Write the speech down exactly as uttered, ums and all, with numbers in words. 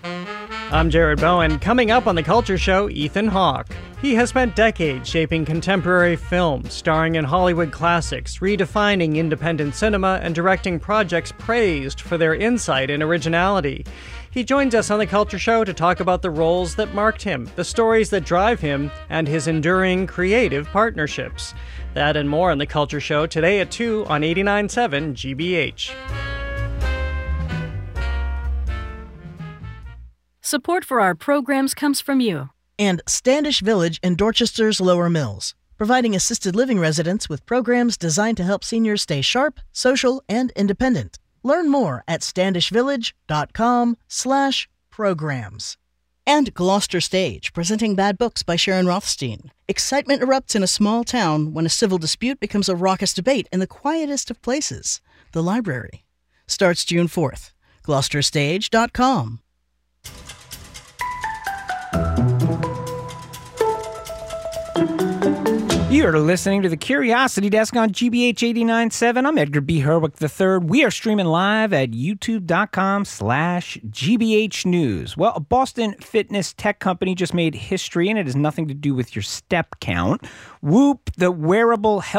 I'm Jared Bowen. Coming up on The Culture Show, Ethan Hawke. He has spent decades shaping contemporary film, starring in Hollywood classics, redefining independent cinema, and directing projects praised for their insight and originality. He joins us on The Culture Show to talk about the roles that marked him, the stories that drive him, and his enduring creative partnerships. That and more on The Culture Show today at two on eighty-nine point seven G B H. Support for our programs comes from you. And Standish Village in Dorchester's Lower Mills, providing assisted living residents with programs designed to help seniors stay sharp, social, and independent. Learn more at standishvillage.com slash programs. And Gloucester Stage, presenting Bad Books by Sharon Rothstein. Excitement erupts in a small town when a civil dispute becomes a raucous debate in the quietest of places, the library. Starts June fourth. gloucester stage dot com. You're listening to the Curiosity Desk on G B H eighty-nine point seven. I'm Edgar B. Herwick the third. We are streaming live at youtube.com slash GBH News. Well, a Boston fitness tech company just made history, and it has nothing to do with your step count. Whoop, the wearable health